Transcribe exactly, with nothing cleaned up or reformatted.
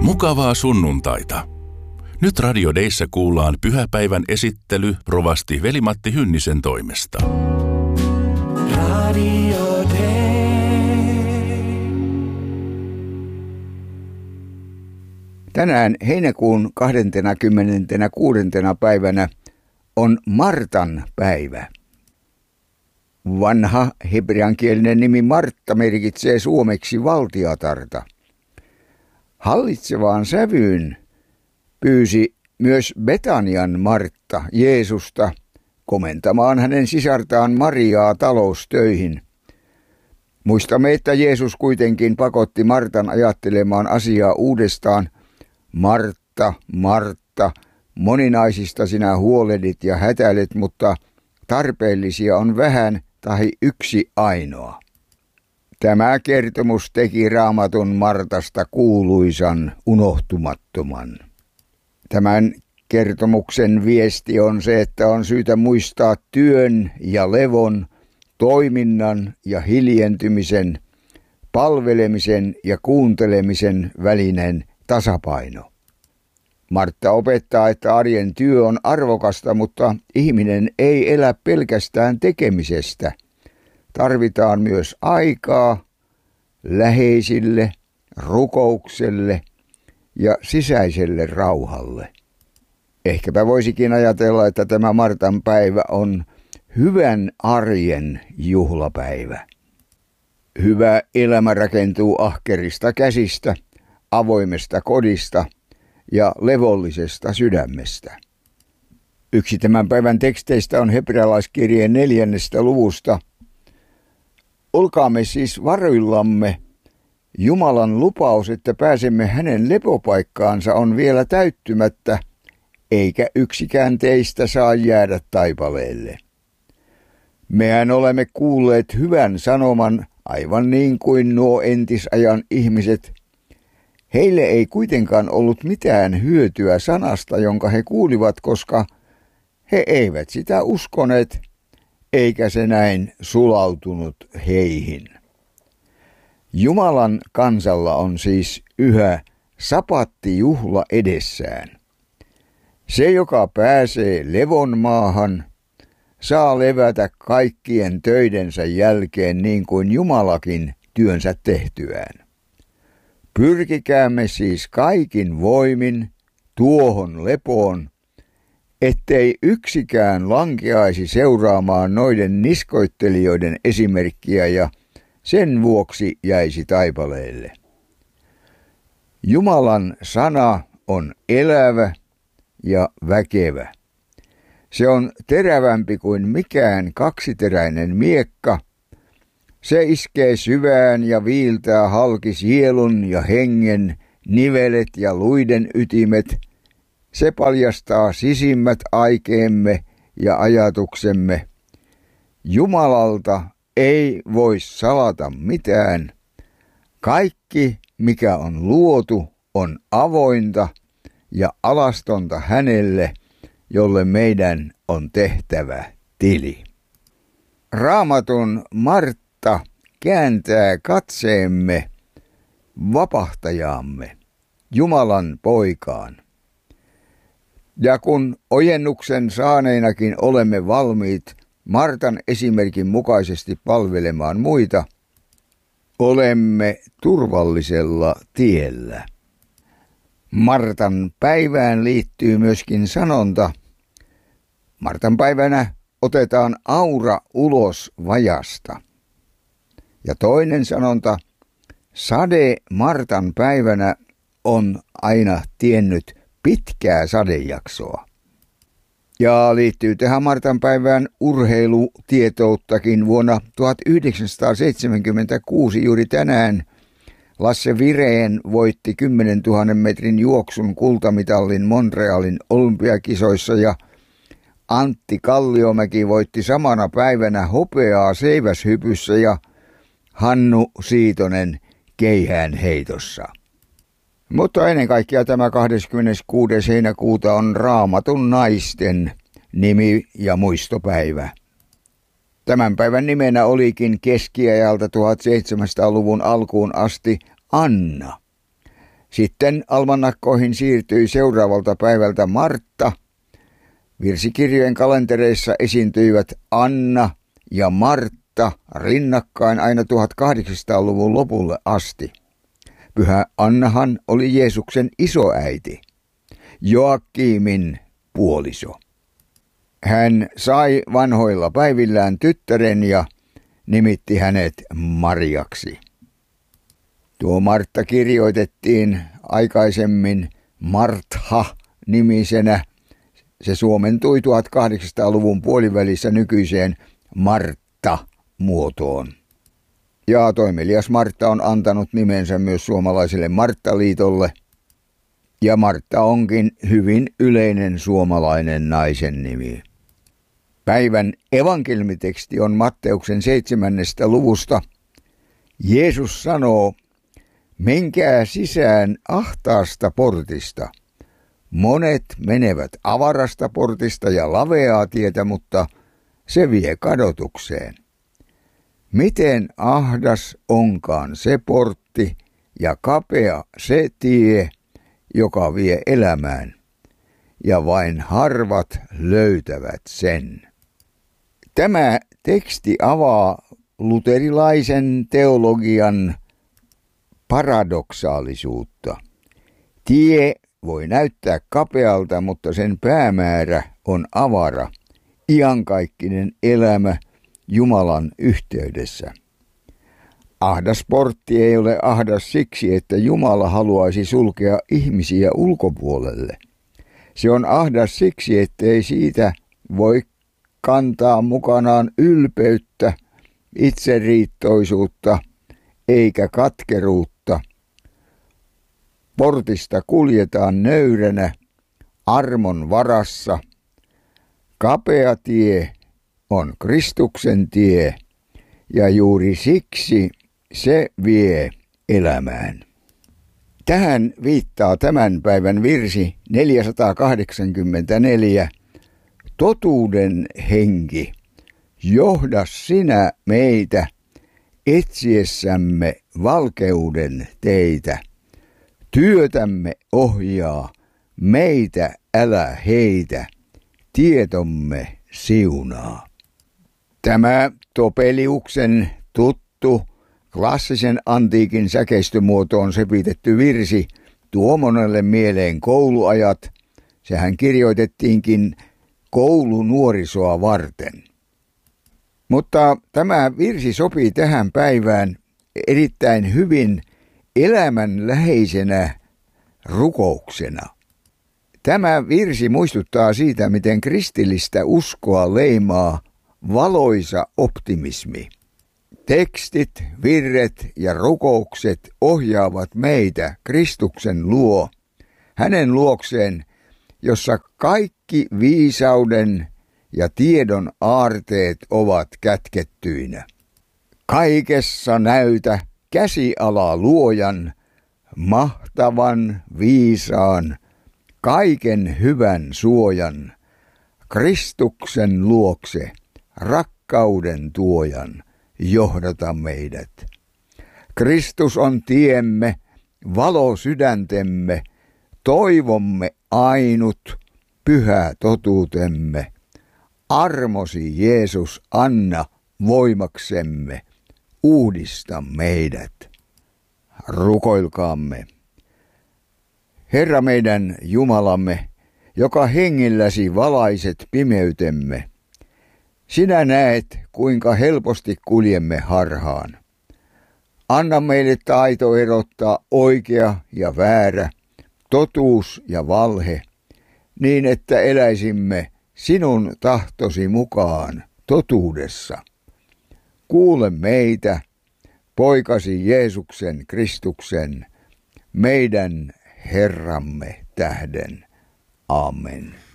Mukavaa sunnuntaita. Nyt Radio Deissä kuullaan pyhäpäivän esittely rovasti Veli-Matti Hynnisen toimesta. Radio Dei. Tänään heinäkuun kahdeskymmeneskuudes päivänä on Martan päivä. Vanha hebreankielinen nimi Martta merkitsee suomeksi valtiatarta. Hallitsevaan sävyyn pyysi myös Betanian Martta Jeesusta komentamaan hänen sisartaan Mariaa taloustöihin. Muistamme, että Jeesus kuitenkin pakotti Martan ajattelemaan asiaa uudestaan. Martta, Martta, moninaisista sinä huolehdit ja hätäilet, mutta tarpeellisia on vähän tai yksi ainoa. Tämä kertomus teki Raamatun Martasta kuuluisan unohtumattoman. Tämän kertomuksen viesti on se, että on syytä muistaa työn ja levon, toiminnan ja hiljentymisen, palvelemisen ja kuuntelemisen välinen tasapaino. Martta opettaa, että arjen työ on arvokasta, mutta ihminen ei elä pelkästään tekemisestä. Tarvitaan myös aikaa läheisille, rukoukselle ja sisäiselle rauhalle. Ehkäpä voisikin ajatella, että tämä Martan päivä on hyvän arjen juhlapäivä. Hyvä elämä rakentuu ahkerista käsistä, avoimesta kodista ja levollisesta sydämestä. Yksi tämän päivän teksteistä on hebrealaiskirjeen neljännestä luvusta. Olkaamme siis varuillamme. Jumalan lupaus, että pääsemme hänen lepopaikkaansa, on vielä täyttymättä, eikä yksikään teistä saa jäädä taipaleelle. Mehän olemme kuulleet hyvän sanoman, aivan niin kuin nuo entisajan ihmiset. Heille ei kuitenkaan ollut mitään hyötyä sanasta, jonka he kuulivat, koska he eivät sitä uskoneet, eikä se näin sulautunut heihin. Jumalan kansalla on siis yhä sapattijuhla edessään. Se, joka pääsee levon maahan, saa levätä kaikkien töidensä jälkeen niin kuin Jumalakin työnsä tehtyään. Pyrkikäämme siis kaikin voimin tuohon lepoon, ettei yksikään lankeaisi seuraamaan noiden niskoittelijoiden esimerkkiä ja sen vuoksi jäisi taipaleelle. Jumalan sana on elävä ja väkevä. Se on terävämpi kuin mikään kaksiteräinen miekka. Se iskee syvään ja viiltää halki sielun ja hengen, nivelet ja luiden ytimet. Se paljastaa sisimmät aikeemme ja ajatuksemme. Jumalalta ei voi salata mitään. Kaikki, mikä on luotu, on avointa ja alastonta hänelle, jolle meidän on tehtävä tili. Raamatun Martta kääntää katseemme vapahtajaamme, Jumalan poikaan. Ja kun ojennuksen saaneinakin olemme valmiit Martan esimerkin mukaisesti palvelemaan muita, olemme turvallisella tiellä. Martan päivään liittyy myöskin sanonta. Martan päivänä otetaan aura ulos vajasta. Ja toinen sanonta, sade Martan päivänä on aina tiennyt pitkää sadejaksoa. Ja liittyy tähän Martan päivään urheilutietouttakin. Vuonna tuhatyhdeksänsataaseitsemänkymmentäkuusi juuri tänään Lasse Vireen voitti kymmenentuhannen metrin juoksun kultamitalin Montrealin olympiakisoissa ja Antti Kalliomäki voitti samana päivänä hopeaa seiväshypyssä ja Hannu Siitonen keihäänheitossa. Mutta ennen kaikkea tämä kahdeskymmeneskuudes heinäkuuta on Raamatun naisten nimi- ja muistopäivä. Tämän päivän nimenä olikin keskiajalta tuhatseitsemänsataaluvun alkuun asti Anna. Sitten almanakkoihin siirtyi seuraavalta päivältä Martta. Virsikirjojen kalentereissa esiintyivät Anna ja Martta rinnakkain aina tuhatkahdeksansataaluvun lopulle asti. Pyhä Annahan oli Jeesuksen isoäiti, Joakimin puoliso. Hän sai vanhoilla päivillään tyttären ja nimitti hänet Mariaksi. Tuo Martta kirjoitettiin aikaisemmin Martha-nimisenä. Se suomentui tuhatkahdeksansataaluvun puolivälissä nykyiseen Martta-muotoon. Ja toimelias Martta on antanut nimensä myös suomalaiselle Marttaliitolle. Ja Martta onkin hyvin yleinen suomalainen naisen nimi. Päivän evankeliumiteksti on Matteuksen seitsemännestä luvusta. Jeesus sanoo, menkää sisään ahtaasta portista. Monet menevät avarasta portista ja laveaa tietä, mutta se vie kadotukseen. Miten ahdas onkaan se portti ja kapea se tie, joka vie elämään, ja vain harvat löytävät sen. Tämä teksti avaa luterilaisen teologian paradoksaalisuutta. Tie voi näyttää kapealta, mutta sen päämäärä on avara, iankaikkinen elämä Jumalan yhteydessä. Ahdas portti ei ole ahdas siksi, että Jumala haluaisi sulkea ihmisiä ulkopuolelle. Se on ahdas siksi, ettei siitä voi kantaa mukanaan ylpeyttä, itseriittoisuutta eikä katkeruutta. Portista kuljetaan nöyränä, armon varassa. Kapea tie on Kristuksen tie, ja juuri siksi se vie elämään. Tähän viittaa tämän päivän virsi neljäsataakahdeksankymmentäneljä. Totuuden henki, johda sinä meitä etsiessämme valkeuden teitä. Työtämme ohjaa, meitä älä heitä, tietomme siunaa. Tämä Topeliuksen tuttu klassisen antiikin säkeistömuotoon sepitetty virsi tuo monelle mieleen kouluajat. Sehän kirjoitettiinkin koulunuorisoa varten. Mutta tämä virsi sopii tähän päivään erittäin hyvin elämänläheisenä rukouksena. Tämä virsi muistuttaa siitä, miten kristillistä uskoa leimaa valoisa optimismi. Tekstit, virret ja rukoukset ohjaavat meitä Kristuksen luo, hänen luokseen, jossa kaikki viisauden ja tiedon aarteet ovat kätkettyinä. Kaikessa näytä käsiala luojan, mahtavan, viisaan, kaiken hyvän suojan, Kristuksen luokse, rakkauden tuojan, johdata meidät. Kristus on tiemme, valo sydäntemme, toivomme ainut, pyhä totuutemme. Armosi Jeesus anna voimaksemme, uudista meidät. Rukoilkaamme. Herra meidän Jumalamme, joka hengilläsi valaiset pimeytemme, sinä näet, kuinka helposti kuljemme harhaan. Anna meille taito erottaa oikea ja väärä, totuus ja valhe, niin että eläisimme sinun tahtosi mukaan totuudessa. Kuule meitä, poikasi Jeesuksen Kristuksen, meidän Herramme tähden. Amen.